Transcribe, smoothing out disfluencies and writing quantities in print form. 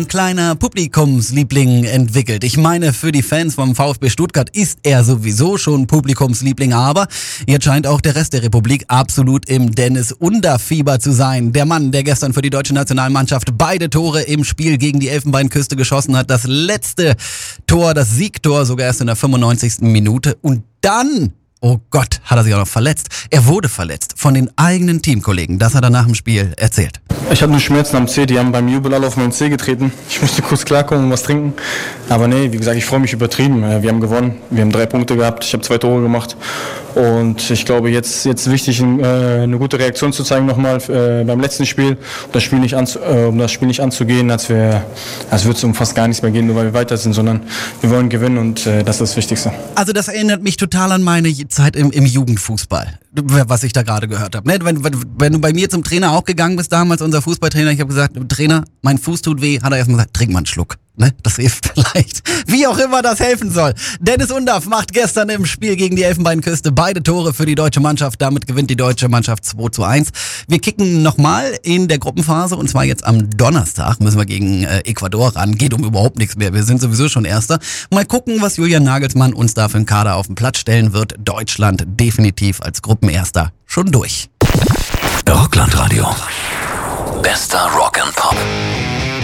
Ein kleiner Publikumsliebling entwickelt. Ich meine, für die Fans vom VfB Stuttgart ist er sowieso schon Publikumsliebling, aber jetzt scheint auch der Rest der Republik absolut im Dennis Undaff-Fieber zu sein. Der Mann, der gestern für die deutsche Nationalmannschaft beide Tore im Spiel gegen die Elfenbeinküste geschossen hat, das letzte Tor, das Siegtor, sogar erst in der 95. Minute und dann... Oh Gott, hat er sich auch noch verletzt. Er wurde verletzt von den eigenen Teamkollegen. Das hat er nach dem Spiel erzählt. Ich hatte nur Schmerzen am Zeh, die haben beim Jubel alle auf meinen Zeh getreten. Ich musste kurz klarkommen und was trinken. Aber nee, wie gesagt, ich freue mich übertrieben. Wir haben gewonnen, wir haben 3 Punkte gehabt, ich habe 2 Tore gemacht. Und ich glaube, jetzt wichtig, eine gute Reaktion zu zeigen nochmal beim letzten Spiel, um das Spiel nicht anzugehen, als würde es um fast gar nichts mehr gehen, nur weil wir weiter sind, sondern wir wollen gewinnen und das ist das Wichtigste. Also das erinnert mich total an meine Zeit im Jugendfußball, was ich da gerade gehört habe. Wenn du bei mir zum Trainer auch gegangen bist, damals unser Fußballtrainer, ich habe gesagt, Trainer, mein Fuß tut weh, hat er erstmal gesagt, trink mal einen Schluck. Ne? Das hilft vielleicht. Wie auch immer das helfen soll. Dennis Undaff macht gestern im Spiel gegen die Elfenbeinküste beide Tore für die deutsche Mannschaft. Damit gewinnt die deutsche Mannschaft 2:1. Wir kicken nochmal in der Gruppenphase und zwar jetzt am Donnerstag müssen wir gegen Ecuador ran. Geht um überhaupt nichts mehr. Wir sind sowieso schon Erster. Mal gucken, was Julian Nagelsmann uns da für einen Kader auf den Platz stellen wird. Deutschland definitiv als Gruppenerster schon durch. Rockland Radio. Bester Rock and Pop.